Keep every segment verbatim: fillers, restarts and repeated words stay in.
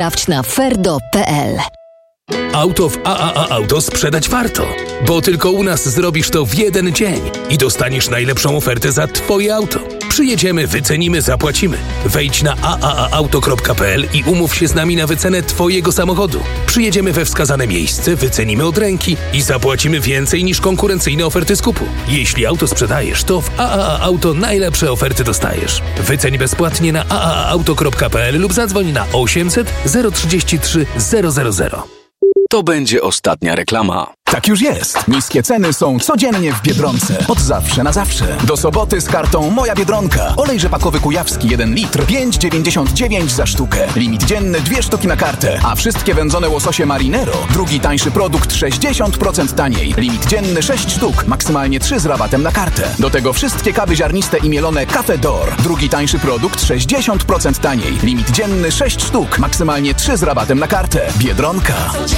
Sprawdź na ferdo kropka pe el. Auto w A A A Auto sprzedać warto, bo tylko u nas zrobisz to w jeden dzień i dostaniesz najlepszą ofertę za Twoje auto. Przyjedziemy, wycenimy, zapłacimy. Wejdź na a a a auto kropka pe el i umów się z nami na wycenę Twojego samochodu. Przyjedziemy we wskazane miejsce, wycenimy od ręki i zapłacimy więcej niż konkurencyjne oferty skupu. Jeśli auto sprzedajesz, to w A A A Auto najlepsze oferty dostajesz. Wyceń bezpłatnie na a a a auto kropka pe el lub zadzwoń na osiemset zero trzydzieści trzy zero zero zero. To będzie ostatnia reklama. Tak już jest. Niskie ceny są codziennie w Biedronce. Od zawsze na zawsze. Do soboty z kartą Moja Biedronka. Olej rzepakowy kujawski jeden litr, pięć dziewięćdziesiąt dziewięć za sztukę. Limit dzienny dwie sztuki na kartę. A wszystkie wędzone łososie Marinero. Drugi tańszy produkt sześćdziesiąt procent taniej. Limit dzienny sześć sztuk. Maksymalnie trzy z rabatem na kartę. Do tego wszystkie kawy ziarniste i mielone Cafe D'Or. Drugi tańszy produkt sześćdziesiąt procent taniej. Limit dzienny sześć sztuk. Maksymalnie trzy z rabatem na kartę. Biedronka.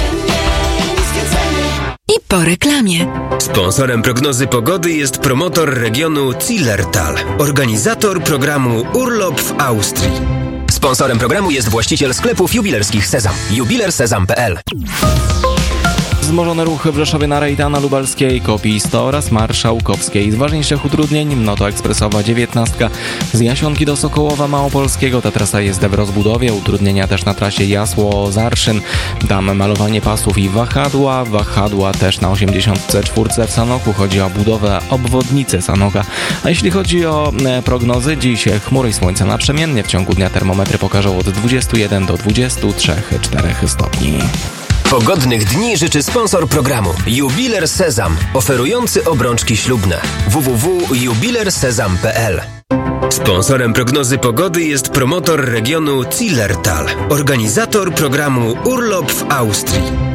I po reklamie. Sponsorem prognozy pogody jest promotor regionu Zillertal, organizator programu Urlop w Austrii. Sponsorem programu jest właściciel sklepów jubilerskich Sezam. jubiler sezam kropka pe el. Wzmożone ruchy w Rzeszowie na Rejdana Lubelskiej, Kopisto oraz Marszałkowskiej. Z ważniejszych utrudnień no to ekspresowa dziewiętnastka z Jasionki do Sokołowa Małopolskiego. Ta trasa jest w rozbudowie. Utrudnienia też na trasie Jasło-Zarszyn. Tam malowanie pasów i wahadła. Wahadła też na osiemdziesiątce czwórce w Sanoku. Chodzi o budowę obwodnicy Sanoka. A jeśli chodzi o prognozy, dziś chmury i słońce naprzemiennie. W ciągu dnia termometry pokażą od dwudziestu jeden do dwudziestu trzech czterech stopni. Pogodnych dni życzy sponsor programu Jubiler Sezam, oferujący obrączki ślubne. w w w kropka jubiler sezam kropka pe el. Sponsorem prognozy pogody jest promotor regionu Zillertal, organizator programu Urlop w Austrii.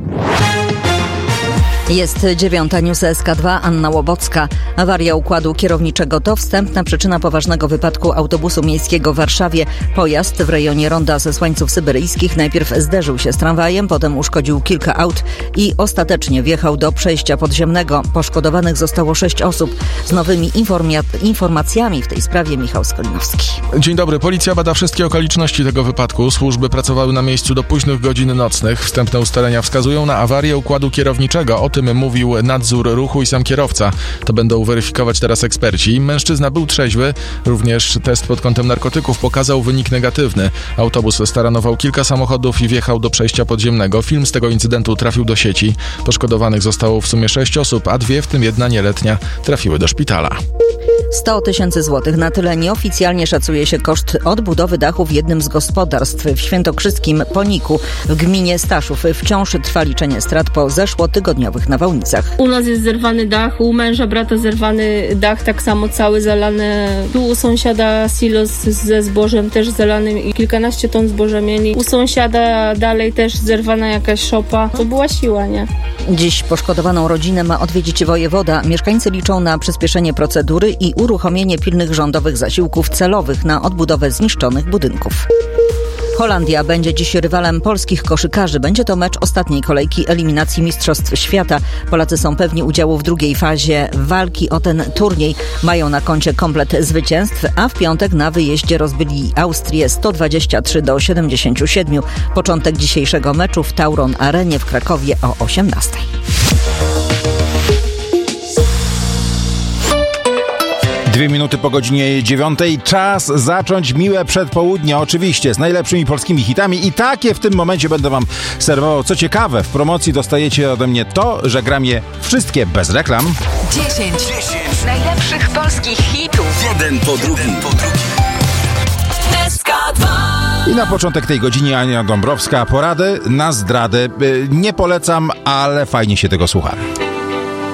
Jest dziewiąta, news S K dwa, Anna Łobocka. Awaria układu kierowniczego to wstępna przyczyna poważnego wypadku autobusu miejskiego w Warszawie. Pojazd w rejonie ronda Zesłańców Syberyjskich najpierw zderzył się z tramwajem, potem uszkodził kilka aut i ostatecznie wjechał do przejścia podziemnego. Poszkodowanych zostało sześć osób. Z nowymi informia- informacjami w tej sprawie Michał Skolinowski. Dzień dobry. Policja bada wszystkie okoliczności tego wypadku. Służby pracowały na miejscu do późnych godzin nocnych. Wstępne ustalenia wskazują na awarię układu kierowniczego. O tym mówił nadzór ruchu i sam kierowca. To będą weryfikować teraz eksperci. Mężczyzna był trzeźwy. Również test pod kątem narkotyków pokazał wynik negatywny. Autobus staranował kilka samochodów i wjechał do przejścia podziemnego. Film z tego incydentu trafił do sieci. Poszkodowanych zostało w sumie sześć osób, a dwie, w tym jedna nieletnia, trafiły do szpitala. sto tysięcy złotych. Na tyle nieoficjalnie szacuje się koszt odbudowy dachu w jednym z gospodarstw w świętokrzyskim Poniku w gminie Staszów. Wciąż trwa liczenie strat po zeszłotygodniowych nawałnicach. U nas jest zerwany dach, u męża brata zerwany dach, tak samo cały zalany. Tu u sąsiada silos ze zbożem też zalanym i kilkanaście ton zboża mieli. U sąsiada dalej też zerwana jakaś szopa. To była siła, nie? Dziś poszkodowaną rodzinę ma odwiedzić wojewoda. Mieszkańcy liczą na przyspieszenie procedury i uruchomienie pilnych rządowych zasiłków celowych na odbudowę zniszczonych budynków. Holandia będzie dziś rywalem polskich koszykarzy. Będzie to mecz ostatniej kolejki eliminacji Mistrzostw Świata. Polacy są pewni udziału w drugiej fazie walki o ten turniej. Mają na koncie komplet zwycięstw, a w piątek na wyjeździe rozbyli Austrię sto dwadzieścia trzy do siedemdziesięciu siedmiu. Początek dzisiejszego meczu w Tauron Arenie w Krakowie o osiemnastej. Dwie minuty po godzinie dziewiątej. Czas zacząć miłe przedpołudnie, oczywiście z najlepszymi polskimi hitami i takie w tym momencie będę wam serwował. Co ciekawe, w promocji dostajecie ode mnie to, że gram je wszystkie bez reklam. dziesięć najlepszych polskich hitów. Jeden po drugim. S K dwa. I na początek tej godziny Ania Dąbrowska. Porady na zdradę. Nie polecam, ale fajnie się tego słucha.